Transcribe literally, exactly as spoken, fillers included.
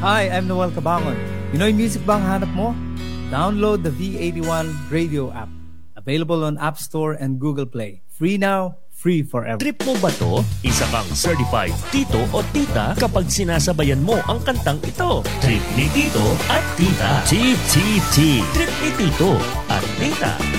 Hi, I'm Noel Cabangon. Pinoy music bang hanap mo? Download the V eighty-one radio app. Available on App Store and Google Play. Free now, free forever. Trip mo ba to? Isa kang certified tito o tita kapag sinasabayan mo ang kantang ito. Trip ni Tito at Tita. T T T. Trip ni Tito at Tita.